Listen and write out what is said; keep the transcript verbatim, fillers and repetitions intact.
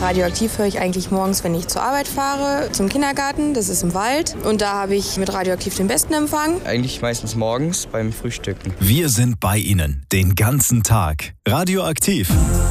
Radioaktiv höre ich eigentlich morgens, wenn ich zur Arbeit fahre, zum Kindergarten, das ist im Wald. Und da habe ich mit Radioaktiv den besten Empfang. Eigentlich meistens morgens beim Frühstücken. Wir sind bei Ihnen den ganzen Tag. Radioaktiv.